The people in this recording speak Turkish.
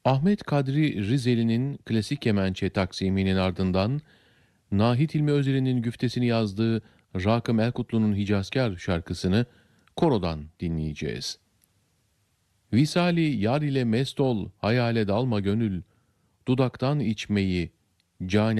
Ahmet Kadri Rizeli'nin klasik kemençe taksiminin ardından Nahit İlmi Özer'in güftesini yazdığı Rakım Erkutlu'nun Hicazkar şarkısını korodan dinleyeceğiz. Visali yar ile mest ol, hayale dalma gönül, dudaktan içmeyi, can